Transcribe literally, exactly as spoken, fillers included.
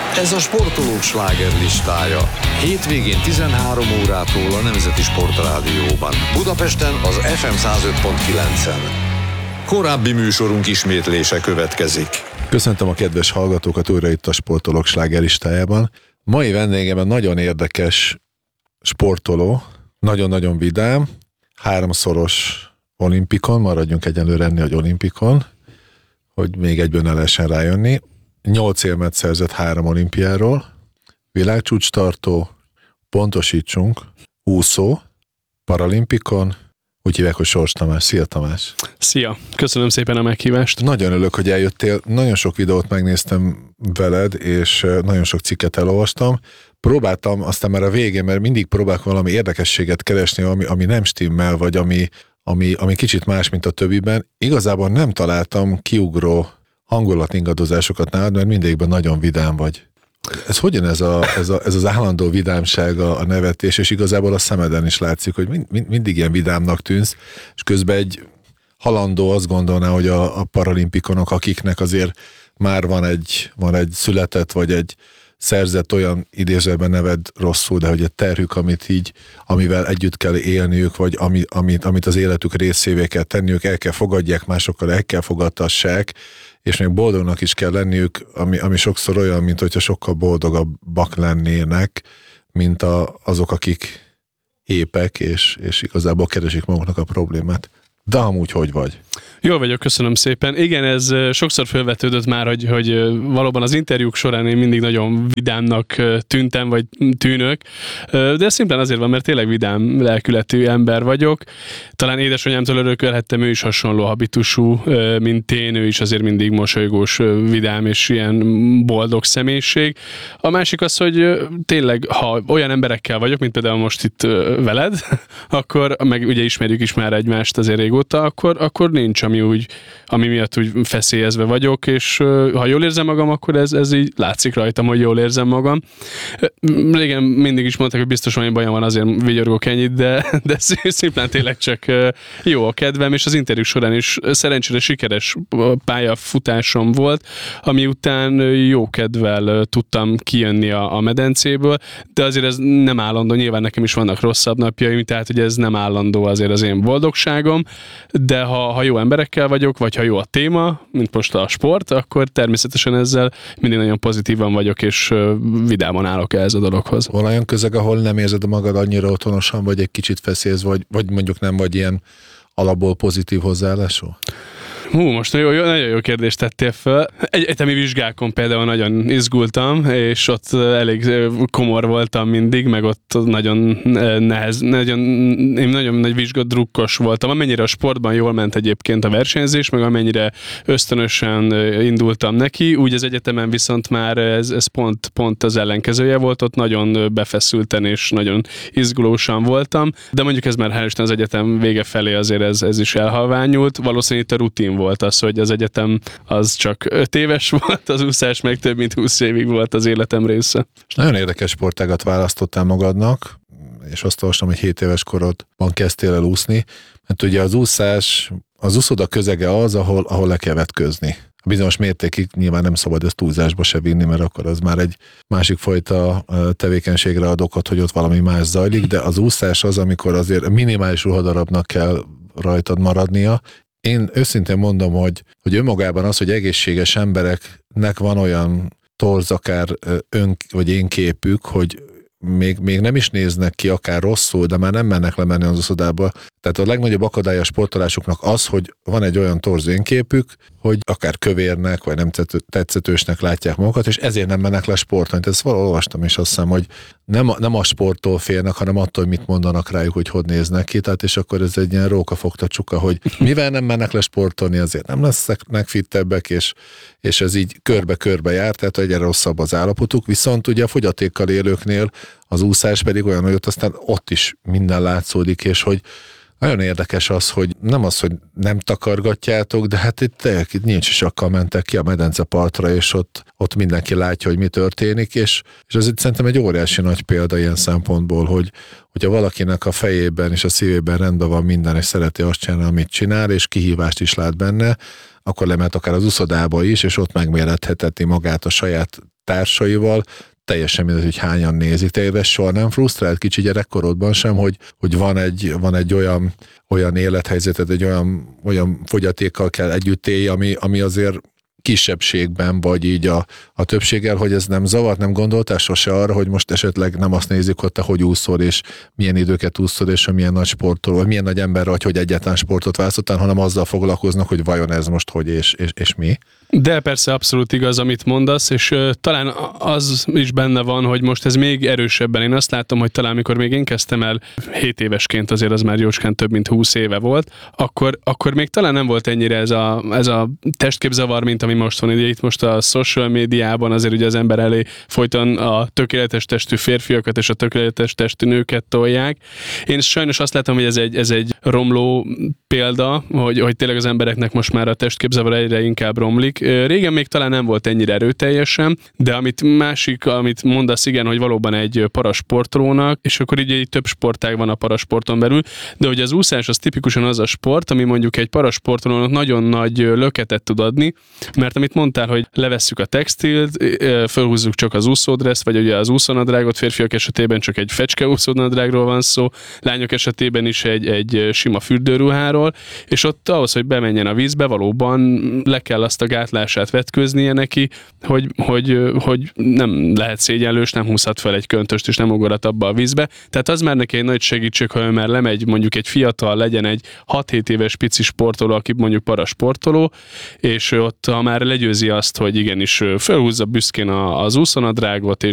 Ez a sportolók slágerlistája. Hétvégén tizenhárom órától a Nemzeti Sportrádióban. Budapesten az ef em száz öt pont kilencen. Korábbi műsorunk ismétlése következik. Köszöntöm a kedves hallgatókat újra itt a sportolók slágerlistájában. Mai vendégem nagyon érdekes sportoló, nagyon-nagyon vidám, háromszoros olimpikon, maradjunk egyelőre ennél, hogy olimpikon, hogy még egyből ne lehessen rájönni. Nyolc érmet szerzett három olimpiáról, világcsúcstartó, pontosítsunk, úszó, paralimpikon, úgy hívják, hogy Sors Tamás. Szia, Tamás! Szia! Köszönöm szépen a meghívást! Nagyon örülök, hogy eljöttél. Nagyon sok videót megnéztem veled, és nagyon sok cikket elolvastam. Próbáltam aztán már a végén, mert mindig próbálok valami érdekességet keresni, ami, ami nem stimmel, vagy ami, ami, ami kicsit más, mint a többiben. Igazából nem találtam kiugró hangulatingadozásokat nálad, mert mindegyikben nagyon vidám vagy. Ez hogyan ez, a, ez, a, ez az állandó vidámság, a, a nevetés, és igazából a szemeden is látszik, hogy mind, mind, mindig ilyen vidámnak tűnsz, és közben egy halandó azt gondolná, hogy a, a paralimpikonok, akiknek azért már van egy, van egy született, vagy egy szerzett olyan idézőben neved rosszul, de hogy egy terhük, amit így, amivel együtt kell élniük, vagy ami, amit, amit az életük részévé kell tenniük, el kell fogadják másokkal, el kell fogadtassák, és még boldognak is kell lenniük, ami, ami sokszor olyan, mint hogyha sokkal boldogabbak lennének, mint a, azok, akik épek, és, és igazából keresik maguknak a problémát. De amúgy hogy vagy? Jól vagyok, köszönöm szépen. Igen, ez sokszor felvetődött már, hogy, hogy valóban az interjúk során én mindig nagyon vidámnak tűntem, vagy tűnök, de ez szimplán azért van, mert tényleg vidám lelkületű ember vagyok. Talán édesanyámtól örökölhettem, ő is hasonló habitusú, mint én, ő is azért mindig mosolygós, vidám és ilyen boldog személyiség. A másik az, hogy tényleg, ha olyan emberekkel vagyok, mint például most itt veled, akkor, meg ugye ismerjük is már egymást azért régóta, akkor, akkor nincs, ami, úgy, ami miatt úgy feszélyezve vagyok, és ha jól érzem magam, akkor ez, ez így látszik rajtam, hogy jól érzem magam. Régen mindig is mondták, hogy biztos valami bajom van, azért vigyorgok ennyit, de, de szimplán tényleg csak jó a kedvem, és az interjú során is szerencsére sikeres pályafutásom volt, ami után jó kedvel tudtam kijönni a, a medencéből, de azért ez nem állandó, nyilván nekem is vannak rosszabb napjaim, tehát hogy ez nem állandó azért az én boldogságom, de ha, ha jó emberekkel vagyok, vagy ha jó a téma, mint most a sport, akkor természetesen ezzel mindig nagyon pozitívan vagyok, és vidáman állok ehhez a dologhoz. Van olyan közeg, ahol nem érzed magad annyira otthonosan, vagy egy kicsit feszélyezve, vagy, vagy mondjuk nem vagy ilyen alapból pozitív hozzáállású? Hú, most nagyon jó, nagyon jó kérdést tettél fel. Egy egyetemi vizsgákon például nagyon izgultam, és ott elég komor voltam mindig, meg ott nagyon nehez, nagyon, én nagyon nagy vizsgadrukkos voltam. Amennyire a sportban jól ment egyébként a versenyzés, meg amennyire ösztönösen indultam neki, úgy az egyetemen viszont már ez, ez pont, pont az ellenkezője volt, ott nagyon befeszülten és nagyon izgulósan voltam, de mondjuk ez már hál' Isten az egyetem vége felé azért ez, ez is elhalványult. Valószínűleg itt a rutin volt az, hogy az egyetem az csak öt éves volt, az úszás meg több mint húsz évig volt az életem része. És nagyon érdekes sportágat választottál magadnak, és azt olvastam, hogy hét éves korodban kezdtél el úszni, mert ugye az úszás, az úszoda közege az, ahol, ahol le kell vetközni. A bizonyos mértékig nyilván nem szabad ezt túlzásba se vinni, mert akkor az már egy másik fajta tevékenységre ad okot, hogy ott valami más zajlik, de az úszás az, amikor azért minimális ruhadarabnak kell rajtad maradnia. Én őszintén mondom, hogy, hogy önmagában az, hogy egészséges embereknek van olyan torz, akár ön vagy én képük, hogy még, még nem is néznek ki akár rosszul, de már nem mennek lemenni az uszodába. Tehát a legnagyobb akadály a sportolásuknak az, hogy van egy olyan torz önképük, hogy akár kövérnek, vagy nem tetszetősnek látják magukat, és ezért nem mennek le sportolni. Tehát ezt valahol olvastam, és azt hiszem, hogy nem a, nem a sporttól félnek, hanem attól, hogy mit mondanak rájuk, hogy hogy néznek ki. Tehát és akkor ez egy ilyen rókafogta csuka, hogy mivel nem mennek le sportolni, azért nem lesznek fittebbek, és, és ez így körbe-körbe jár, tehát egyre rosszabb az állapotuk. Viszont ugye a fogyatékkal élőknél az úszás pedig olyan, hogy ott aztán ott is minden látszódik, és hogy nagyon érdekes az, hogy nem az, hogy nem takargatjátok, de hát itt, itt nincs is, akkor mentek ki a medencepartra, és ott, ott mindenki látja, hogy mi történik, és, és ez itt szerintem egy óriási nagy példa ilyen szempontból, hogy hogyha valakinek a fejében és a szívében rendben van minden, és szereti azt csinálni, amit csinál, és kihívást is lát benne, akkor lemehet akár az uszodába is, és ott megméretheteti magát a saját társaival, teljesen mindegy, hogy hányan nézik. Te soha nem frusztrált kicsi gyerekkorodban sem, hogy, hogy van egy, van egy olyan, olyan élethelyzeted, egy olyan, olyan fogyatékkal kell együtt élni, ami, ami azért kisebbségben, vagy így a, a többséggel, hogy ez nem zavart, nem gondoltál sose arra, hogy most esetleg nem azt nézik, hogy te hogy úszol, és milyen időket úszol, és hogy milyen nagy sportoló, vagy milyen nagy ember vagy, hogy egyáltalán sportot választottál, hanem azzal foglalkoznak, hogy vajon ez most hogy és, és, és mi? De persze abszolút igaz, amit mondasz, és uh, talán az is benne van, hogy most ez még erősebben. Én azt látom, hogy talán amikor még én kezdtem el hét évesként, azért az már jócskán több mint húsz éve volt, akkor, akkor még talán nem volt ennyire ez a, ez a testképzavar, mint ami most van. Ugye itt most a social médiában azért ugye az ember elé folyton a tökéletes testű férfiakat és a tökéletes testű nőket tolják. Én sajnos azt látom, hogy ez egy, ez egy romló példa, hogy, hogy tényleg az embereknek most már a testképzavar egyre inkább romlik. Régen még talán nem volt ennyire erőteljesen, de amit másik, amit mondasz, igen, hogy valóban egy parasportolónak, és akkor így, így több sportág van a parasporton belül, de hogy az úszás az tipikusan az a sport, ami mondjuk egy parasportolónak nagyon nagy löketet tud adni, mert amit mondtál, hogy levesszük a textilt, fölhúzzuk csak az úszódreszt, vagy ugye az úszónadrágot, férfiak esetében csak egy fecske úszónadrágról van szó, lányok esetében is egy, egy sima fürdőruháról, és ott ahhoz, hogy bemenjen a vízbe, valóban le kell azt a gátlását vetköznie neki, hogy, hogy, hogy nem lehet szégyenlős, nem húzhat fel egy köntöst, és nem ugorhat abba a vízbe. Tehát az már neki egy nagy segítség, ha ő már lemegy, mondjuk egy fiatal, legyen egy hat-hét éves pici sportoló, aki mondjuk parasportoló, és ott, ha már legyőzi azt, hogy igenis fölhúzza büszkén az úszónadrágot, és